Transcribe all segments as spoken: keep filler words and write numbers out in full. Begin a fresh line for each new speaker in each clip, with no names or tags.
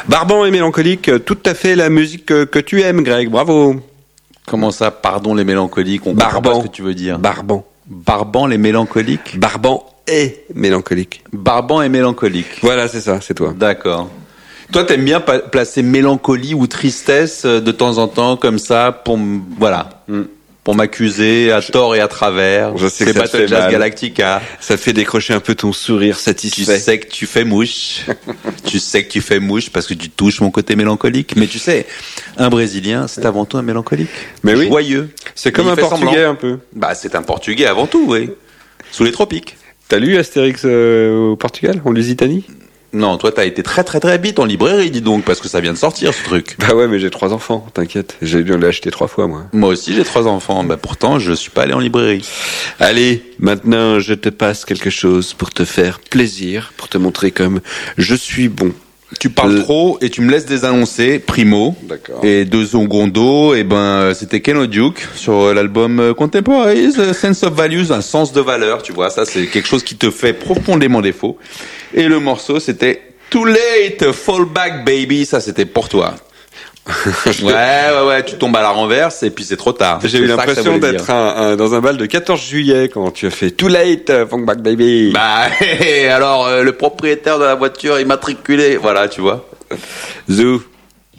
Barbant et mélancolique, tout à fait la musique que, que tu aimes, Greg. Bravo.
Comment ça, pardon les mélancoliques, on
Barbant.
comprend pas ce que tu veux dire.
Barbant.
Barbant les mélancoliques.
Barbant et mélancolique.
Barbant et mélancolique.
Voilà, c'est ça, c'est toi.
D'accord. Toi, t'aimes bien pa- placer mélancolie ou tristesse euh, de temps en temps comme ça pour m- voilà,
Mm.
pour m'accuser à tort et à travers.
Je sais
C'est
que ça te
Battle
fait
Jazz
mal.
Galactica.
Ça te fait décrocher un peu ton sourire
Tu
satisfait.
sais que tu fais mouche. Tu sais que tu fais mouche parce que tu touches mon côté mélancolique. Mais tu sais, un Brésilien, c'est avant tout un mélancolique.
Mais oui.
Joyeux.
C'est comme
Mais
un
il fait
Portugais
semblant.
un peu.
Bah, c'est un Portugais avant tout, oui. Sous les tropiques.
T'as lu Astérix euh, au Portugal, en Lusitanie?
Non, toi, t'as été très très très vite en librairie, dis donc, parce que ça vient de sortir, ce truc.
Bah ouais, mais j'ai trois enfants, t'inquiète. J'ai dû l'acheter trois fois, moi.
Moi aussi, j'ai trois enfants. Bah, pourtant, je suis pas allé en librairie.
Allez, maintenant, je te passe quelque chose pour te faire plaisir, pour te montrer comme je suis bon.
Tu parles
Euh,
trop et tu me laisses désannoncer, primo.
D'accord.
Et de secondo, et ben, c'était Ken Duke sur l'album euh, Contemporaries, euh, Sense of Values, un sens de valeur, tu vois. Ça, c'est quelque chose qui te fait profondément défaut. Et le morceau, c'était Too Late, Fall Back Baby. Ça, c'était pour toi. Ouais, ouais, ouais, tu tombes à la renverse et puis c'est trop tard.
J'ai
C'est
eu
ça que ça
l'impression
voulait
d'être
dire.
un, un- dans un bal de quatorze juillet quand tu as fait Too Late, uh, Funk Back Baby.
Bah, alors, euh, le propriétaire de la voiture immatriculée, voilà, tu vois.
Zou,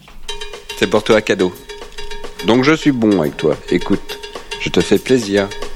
c'est pour toi cadeau. Donc je suis bon avec toi. Écoute, je te fais plaisir.